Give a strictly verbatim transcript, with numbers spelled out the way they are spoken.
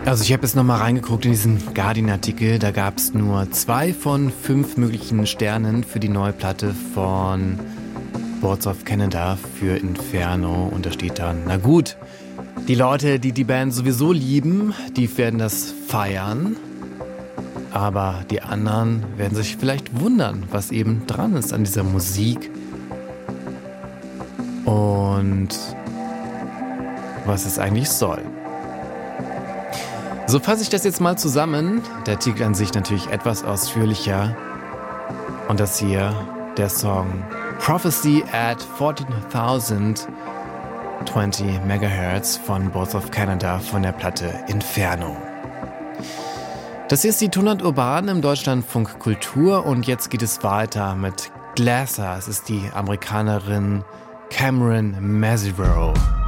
Also ich habe jetzt nochmal reingeguckt in diesen Guardian-Artikel. Da gab es nur zwei von fünf möglichen Sternen für die neue Platte von Boards of Canada für Inferno. Und da steht dann, na gut, die Leute, die die Band sowieso lieben, die werden das feiern. Aber die anderen werden sich vielleicht wundern, was eben dran ist an dieser Musik. Und was es eigentlich soll. So fasse ich das jetzt mal zusammen. Der Artikel an sich natürlich etwas ausführlicher. Und das hier, der Song Prophecy at fourteen twenty Megahertz von Boards of Canada von der Platte Inferno. Das hier ist die hundert Urban im Deutschlandfunk Kultur und jetzt geht es weiter mit Glasser. Es ist die Amerikanerin Cameron Mesero.